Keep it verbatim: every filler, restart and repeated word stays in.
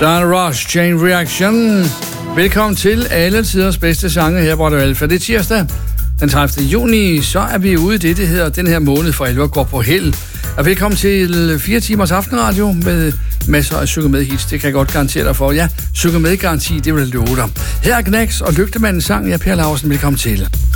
Diana Ross, Chain Reaction. Velkommen til alle tiders bedste sange her på Radio Alfa. Det er tirsdag, den tredivte juni, så er vi ude i det, det hedder den her måned for alvor går på held. Og velkommen til fire timers aftenradio med masser af synge med hits. Det kan jeg godt garantere dig for. Ja, synge med garanti, det vil jeg love dig. Her er Knacks og Lygtemandens sang. Jeg er Per Laursen. Velkommen til.